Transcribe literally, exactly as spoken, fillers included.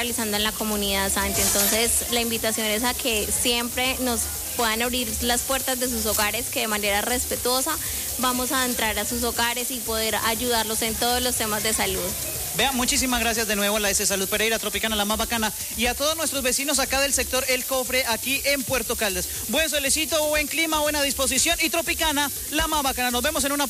realizando en la comunidad, Santi. Entonces, la invitación es a que siempre nos puedan abrir las puertas de sus hogares, que de manera respetuosa vamos a entrar a sus hogares y poder ayudarlos en todos los temas de salud. Vean, muchísimas gracias de nuevo a la S Salud Pereira, Tropicana, la más bacana, y a todos nuestros vecinos acá del sector El Cofre, aquí en Puerto Caldas. Buen solecito, buen clima, buena disposición, y Tropicana, la más bacana. Nos vemos en una